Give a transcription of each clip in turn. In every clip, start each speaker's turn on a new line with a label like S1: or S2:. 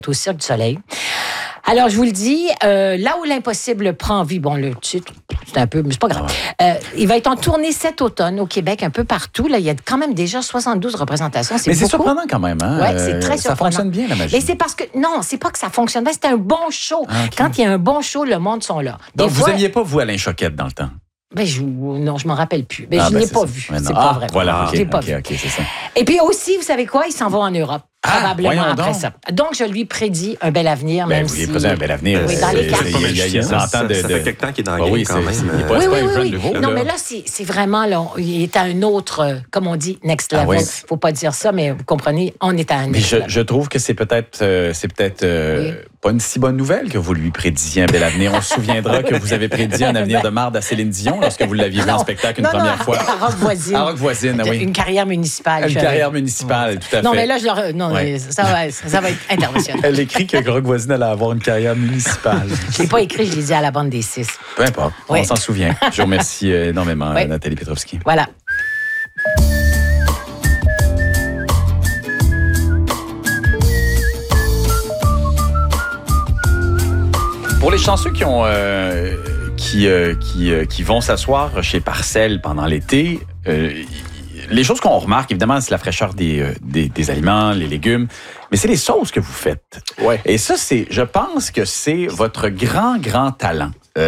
S1: au Cirque du Soleil. Alors, je vous le dis, là où l'impossible prend vie, bon, le titre, c'est un peu, mais c'est pas grave. Il va être en tournée cet automne au Québec, un peu partout. Là, il y a quand même déjà 72 représentations.
S2: Mais c'est surprenant quand même, hein?
S1: Oui, c'est très surprenant.
S2: Ça fonctionne bien, la magie.
S1: Mais c'est parce que, non, c'est pas que ça fonctionne bien, c'est un bon show.
S2: Ah, okay.
S1: Quand il y a un bon show, le monde sont là.
S2: Donc, vous n'aimiez pas, vous, Alain Choquette, dans le temps?
S1: Ben, non, je m'en rappelle plus. Ben, je ne l'ai pas vu. C'est pas vrai.
S2: Voilà,
S1: je l'ai pas vu.
S2: OK, c'est ça.
S1: Et puis aussi, vous savez quoi? Ils s'en vont en Europe. Probablement après
S2: donc.
S1: ça. Donc, je lui prédis un bel avenir, même
S2: vous
S1: si...
S2: lui prédisez un bel avenir.
S1: Oui, dans les cartes.
S2: Il y a 100 ans
S3: ça fait quelque temps qu'il est dans la game quand même.
S1: Oui. Non, mais là, c'est vraiment... Là, il est à un autre, comme on dit, next level. Il ne faut pas dire ça, mais vous comprenez, on est à un next level.
S2: Je trouve que c'est peut-être pas une si bonne nouvelle que vous lui prédisiez un bel avenir. On se souviendra que vous avez prédit un avenir de marde à Céline Dion lorsque vous l'aviez vu en spectacle une première fois.
S1: À Roque-Voisine.
S2: À Roque-Voisine, oui.
S1: Une carrière municipale.
S2: Une carrière municipale, tout à fait.
S1: Non, mais là, ça va être international.
S2: Elle écrit que Roque-Voisine allait avoir une carrière municipale.
S1: Je ne l'ai pas écrit, je l'ai dit à la bande des 6.
S2: Peu importe, on s'en souvient. Je vous remercie énormément, Nathalie Petrovski.
S1: Voilà.
S2: Pour les chanceux qui vont s'asseoir chez Parcelles pendant l'été, les choses qu'on remarque, évidemment, c'est la fraîcheur des aliments, les légumes, mais c'est les sauces que vous faites.
S3: Ouais.
S2: Et ça, je pense que c'est votre grand talent.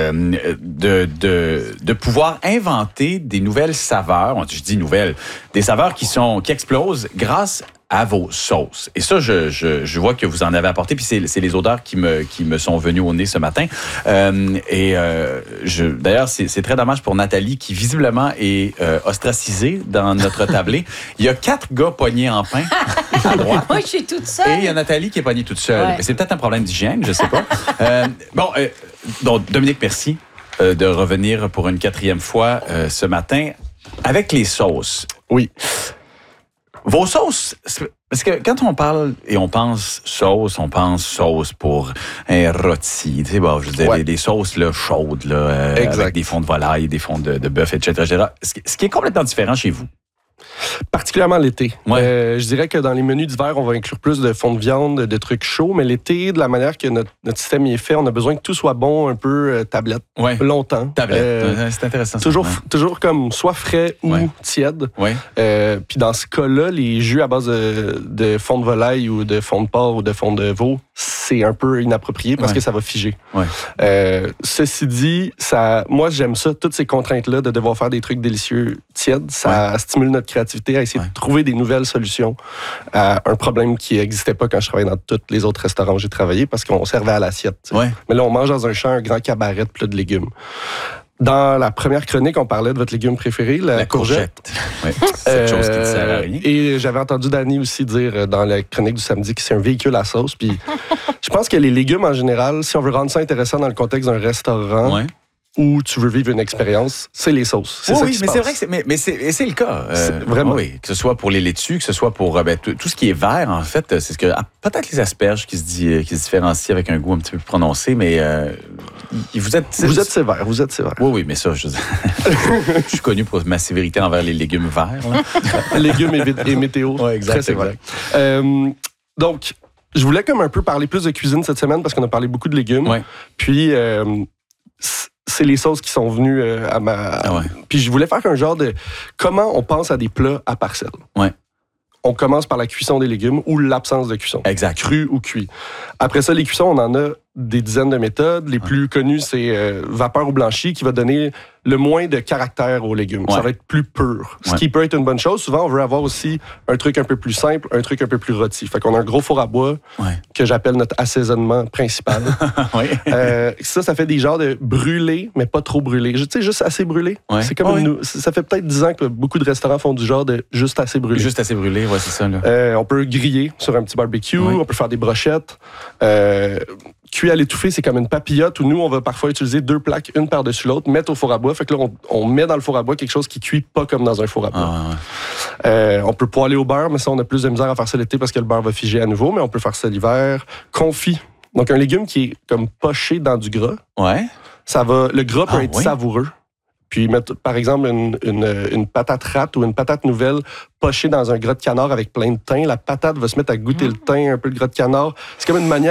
S2: De pouvoir inventer des nouvelles saveurs, je dis nouvelles, des saveurs qui explosent grâce à vos sauces. Et ça, je vois que vous en avez apporté, puis c'est les odeurs qui me sont venues au nez ce matin. D'ailleurs, c'est très dommage pour Nathalie, qui visiblement est ostracisée dans notre tablé. Il y a 4 gars pognés en pain à droite.
S1: Moi, je suis toute seule.
S2: Et il y a Nathalie qui est pognée toute seule.
S1: Ouais.
S2: C'est peut-être un problème d'hygiène, je sais pas. Donc, Dominique, merci de revenir pour une 4e fois ce matin avec les sauces.
S3: Oui.
S2: Vos sauces, parce que quand on parle et on pense sauce pour un rôti, tu sais, je veux dire, des sauces là, chaudes, là, avec des fonds de volaille, des fonds de bœuf, etc. Ce qui est complètement différent chez vous.
S3: Particulièrement l'été.
S2: Ouais.
S3: Je dirais que dans les menus d'hiver, on va inclure plus de fonds de viande, de trucs chauds, mais l'été, de la manière que notre système y est fait, on a besoin que tout soit bon, un peu tablette, longtemps.
S2: Tablette, c'est intéressant.
S3: Toujours comme soit frais ou tiède.
S2: Ouais.
S3: Puis dans ce cas-là, les jus à base de fond de volaille ou de fond de porc ou de fond de veau, c'est un peu inapproprié parce que ça va figer.
S2: Ouais.
S3: Ceci dit, moi j'aime ça, toutes ces contraintes-là de devoir faire des trucs délicieux tièdes, ça stimule notre créativité à essayer de trouver des nouvelles solutions à un problème qui n'existait pas quand je travaillais dans tous les autres restaurants où j'ai travaillé parce qu'on servait à l'assiette.
S2: Ouais.
S3: Mais là, on mange dans un champ un grand cabaret de plats de légumes. Dans la première chronique, on parlait de votre légume préféré, la courgette.
S2: Oui, cette chose qui ne sert à rien.
S3: Et j'avais entendu Dany aussi dire dans la chronique du samedi que c'est un véhicule à sauce. Puis je pense que les légumes, en général, si on veut rendre ça intéressant dans le contexte d'un restaurant, où tu veux vivre une expérience, c'est les sauces. C'est ça qui se passe.
S2: C'est vrai que c'est le cas.
S3: Vraiment.
S2: Oui, que ce soit pour les laitues, que ce soit pour tout ce qui est vert, en fait, c'est ce que peut-être les asperges qui se différencient avec un goût un petit peu plus prononcé, mais vous êtes
S3: sévère.
S2: Oui, mais ça, je suis connu pour ma sévérité envers les légumes verts.
S3: Légumes et météo.
S2: Oui, exact.
S3: Très sévère. Donc, je voulais comme un peu parler plus de cuisine cette semaine parce qu'on a parlé beaucoup de légumes.
S2: Ouais.
S3: Puis c'est les sauces qui sont venues à ma... Puis je voulais faire un genre de... Comment on pense à des plats à parcelles.
S2: Ouais.
S3: On commence par la cuisson des légumes ou l'absence de cuisson.
S2: Exact.
S3: Cru ou cuit. Après ça, les cuissons, on en a des dizaines de méthodes. Les plus connues, c'est vapeur ou blanchi qui va donner le moins de caractère aux légumes. Ça va être plus pur. Ce qui peut être une bonne chose. Souvent, on veut avoir aussi un truc un peu plus simple, un truc un peu plus rôti. Fait qu'on a un gros four à bois que j'appelle notre assaisonnement principal. Ça fait des genres de brûlés, mais pas trop brûlés. Tu sais, juste assez brûlés. C'est comme ça fait peut-être 10 ans que beaucoup de restaurants font du genre de juste assez brûlé.
S2: Juste assez brûlé, c'est ça. Là.
S3: On peut griller sur un petit barbecue. On peut faire des brochettes. Cuit à l'étouffée, c'est comme une papillote où nous, on va parfois utiliser 2 plaques, une par-dessus l'autre, mettre au four à bois. Fait que là, on met dans le four à bois quelque chose qui cuit pas comme dans un four à bois. On peut poêler au beurre, mais ça, on a plus de misère à faire ça l'été parce que le beurre va figer à nouveau, mais on peut faire ça l'hiver. Confit. Donc, un légume qui est comme poché dans du gras. Le gras peut être savoureux. Puis mettre, par exemple, une patate rate ou une patate nouvelle pochée dans un gras de canard avec plein de thym. La patate va se mettre à goûter le thym, un peu le gras de canard. C'est comme une manière